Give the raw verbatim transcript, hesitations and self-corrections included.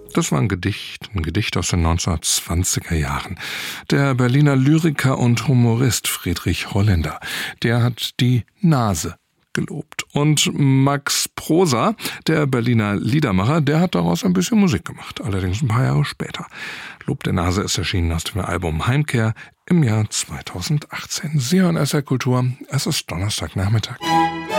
Das war ein Gedicht, ein Gedicht aus den neunzehnhundertzwanziger Jahren. Der Berliner Lyriker und Humorist Friedrich Holländer, der hat die Nase gelobt. Und Max Prosa, der Berliner Liedermacher, der hat daraus ein bisschen Musik gemacht, allerdings ein paar Jahre später. Lob der Nase ist erschienen aus dem Album Heimkehr im Jahr zweitausendachtzehn. Sie hören S R Kultur, es ist Donnerstagnachmittag.